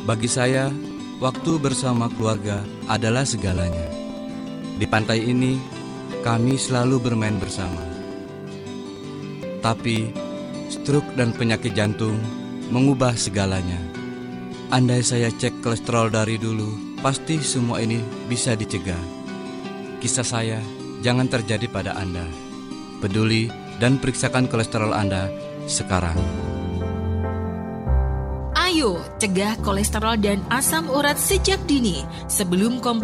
Bagi saya, waktu bersama keluarga adalah segalanya. Di pantai ini, kami selalu bermain bersama. Tapi, stroke dan penyakit jantung mengubah segalanya. Andai saya cek kolesterol dari dulu, pasti semua ini bisa dicegah. Kisah saya jangan terjadi pada Anda. Peduli dan periksakan kolesterol Anda sekarang. Ayo, cegah kolesterol dan asam urat sejak dini sebelum